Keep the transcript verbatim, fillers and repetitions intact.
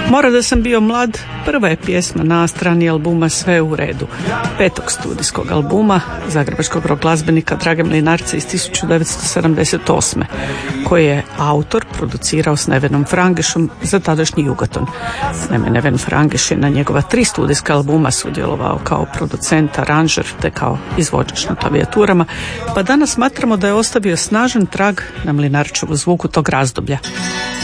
Mora da sam bio mlad, prva je pjesma na strani albuma Sve u redu, petog studijskog albuma zagrebačkog rock glazbenika Drage Mlinarca iz tisuću devetsto sedamdeset osme, koji je autor producirao s Nevenom Frangešom za tadašnji Jugoton. Naime, Neven Frangeš je na njegova tri studijska albuma sudjelovao kao producent, aranžer te kao izvođač na klavijaturama, pa danas smatramo da je ostavio snažan trag na Mlinarčevu zvuku tog razdoblja.